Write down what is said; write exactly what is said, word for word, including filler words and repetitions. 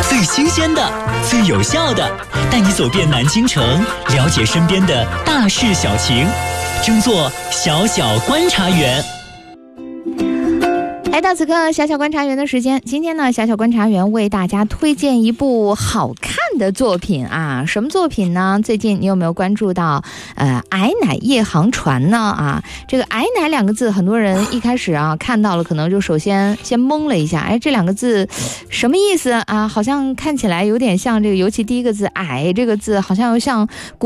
最新鲜的、最有效的，带你走遍南京城，了解身边的大事小情，争做小小观察员。 来到此刻小小观察员的时间，今天呢，小小观察员为大家推荐一部好看的作品啊。什么作品呢？最近你有没有关注到呃矮奶夜航船呢？啊，这个矮奶两个字，很多人一开始啊看到了，可能就首先先懵了一下，哎，这两个字什么意思啊？好像看起来有点像这个，尤其第一个字矮这个字，好像又像